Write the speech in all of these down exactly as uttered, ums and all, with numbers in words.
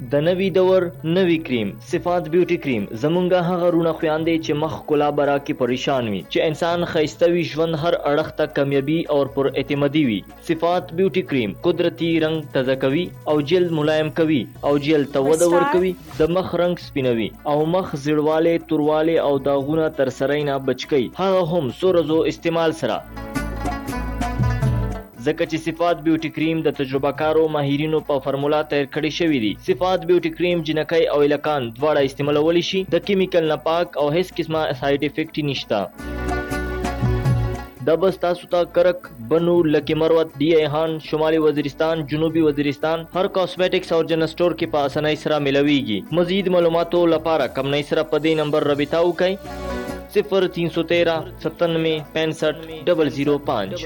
د نوي دور نوي کریم صفات بیوټي کریم زمونږه هغه رونه خویاندې چې مخ کلا برا کې پریشان وي چې انسان خیسته وي ژوند هر اړخ ته کامیابی او پر اعتمادي وي. صفات بیوټي کریم قدرتی رنگ تازه کوي او جلد ملایم کوي او جلد ته وده ورکوي، د مخ رنگ سپینوي او مخ زیړواله تورواله او داغونه تر سره نه بچکی، هغه هم سورزو استعمال سره. ځکه چې صفات بیوټي کریم د تجربه کارو ماهرینو په فرمولا تیار کړی شوی دی. صفات بیوټي کریم جنکۍ او الکان دواړه استعمالولی شي، د کیمیکل نه پاک او هیڅ قسمه ساید افیکټ نشته. دا بس تاسو ته کرک، بنو، لکی مروت، ڈی ایهان، شمالی وزیرستان، جنوبی وزیرستان هر کاسمیټکس او جنرل سٹور کې په اسانۍ سره ملويږي. مزید معلوماتو لپاره کمنۍ سره په دې نمبر رابطه وکړئ صفر تین سو تیرہ ستانوے پینسٹھ ڈبل زیرو پانچ.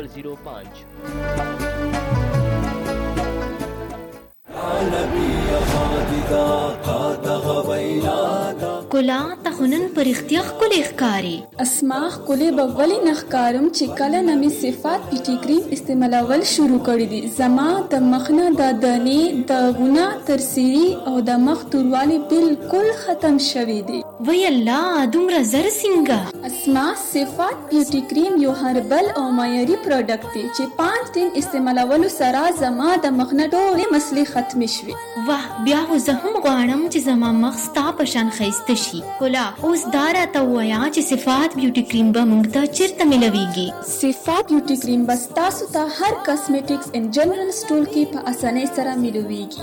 کلا تخنن پر اختیاخ کلی اخکاری اسماخ کلی بولی نخکارم چې کله نمی صفات بیوټي کریم استعمالول شروع کړی دي. زما د مخنه د دانې د غونه ترسيري او د مخ توروالی بالکل ختم شوی دي. وی الله دومره زر څنګه؟ اسما صفات بیوټي کریم یو هربل او معیاري پروډکټ دی چې پانچ دن استعمالولو سره زما د مخنه ډېرې مسلې ختم شوي. واه، بیا خو زه هم غواړم چې زما مخ ستا په شان ښایسته شي. کلا اوس دا راته ووایه چې صفات بیوټي کریم به موږ ته چیرته ملویږي؟ صفات بیوټي کریم به ستاسو ته هر کاسمیټکس ان جنرل سټور کې په اسانۍ سره ملویږي.